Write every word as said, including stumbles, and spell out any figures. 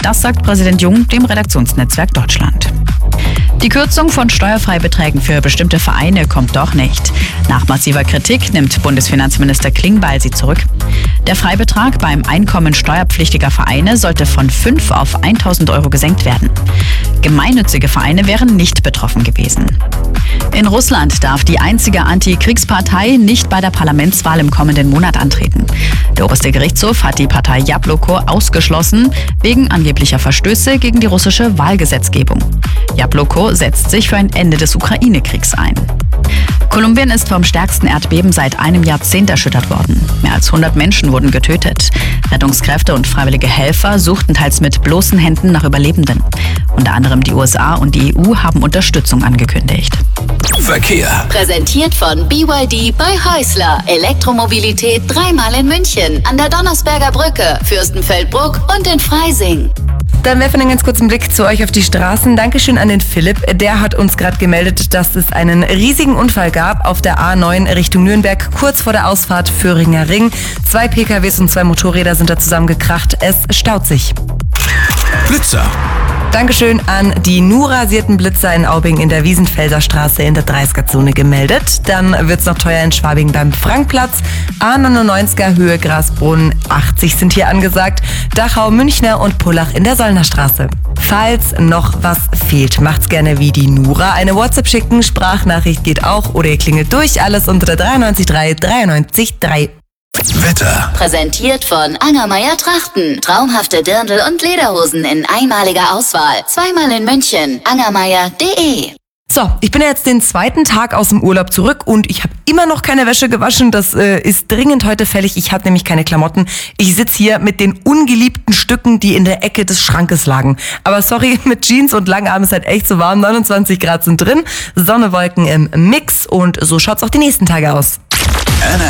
Das sagt Präsident Jung dem Redaktionsnetzwerk Deutschland. Die Kürzung von Steuerfreibeträgen für bestimmte Vereine kommt doch nicht. Nach massiver Kritik nimmt Bundesfinanzminister Klingbeil sie zurück. Der Freibetrag beim Einkommen steuerpflichtiger Vereine sollte von fünf auf tausend Euro gesenkt werden. Gemeinnützige Vereine wären nicht betroffen gewesen. In Russland darf die einzige Antikriegspartei nicht bei der Parlamentswahl im kommenden Monat antreten. Der oberste Gerichtshof hat die Partei Jabloko ausgeschlossen, wegen angeblicher Verstöße gegen die russische Wahlgesetzgebung. Jabloko setzt sich für ein Ende des Ukraine-Kriegs ein. Kolumbien ist vom stärksten Erdbeben seit einem Jahrzehnt erschüttert worden. Mehr als hundert Menschen wurden getötet. Rettungskräfte und freiwillige Helfer suchten teils mit bloßen Händen nach Überlebenden. Unter anderem die U S A und die E U haben Unterstützung angekündigt. Verkehr. Präsentiert von B Y D bei Häusler. Elektromobilität dreimal in München, an der Donnersberger Brücke, Fürstenfeldbruck und in Freising. Dann werfen wir einen ganz kurzen Blick zu euch auf die Straßen. Dankeschön an den Philipp. Der hat uns gerade gemeldet, dass es einen riesigen Unfall gab auf der A neun Richtung Nürnberg, kurz vor der Ausfahrt Föhringer Ring. Zwei P K Ws und zwei Motorräder sind da zusammengekracht. Es staut sich. Blitzer. Dankeschön an die nur rasierten Blitzer in Aubing in der Wiesenfelser Straße in der dreißiger-Zone gemeldet. Dann wird's noch teuer in Schwabing beim Frankplatz. A neunundneunziger Höhe Grasbrunn, achtzig sind hier angesagt. Dachau, Münchner und Pullach in der Sollner Straße. Falls noch was fehlt, macht's gerne wie die Nura. Eine WhatsApp schicken, Sprachnachricht geht auch oder ihr klingelt durch. Alles unter der dreiundneunzig drei dreiundneunzig drei. Wetter. Präsentiert von Angermeier Trachten. Traumhafte Dirndl und Lederhosen in einmaliger Auswahl. Zweimal in München. angermeier punkt de. So, ich bin ja jetzt den zweiten Tag aus dem Urlaub zurück und ich habe immer noch keine Wäsche gewaschen. Das äh, ist dringend heute fällig. Ich habe nämlich keine Klamotten. Ich sitze hier mit den ungeliebten Stücken, die in der Ecke des Schrankes lagen. Aber sorry, mit Jeans und Langarm ist halt echt so warm. neunundzwanzig Grad sind drin. Sonne, Wolken im Mix und so schaut's auch die nächsten Tage aus.